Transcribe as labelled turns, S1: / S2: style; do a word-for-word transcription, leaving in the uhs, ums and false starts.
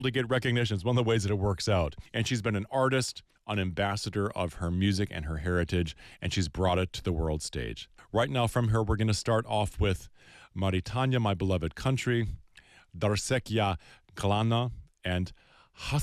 S1: to get recognition. It's one of the ways that it works out. And she's been an artist, an ambassador of her music and her heritage, and she's brought it to the world stage. Right now from her, we're going to start off with Maritania, My Beloved Country, Darsekya Klana, and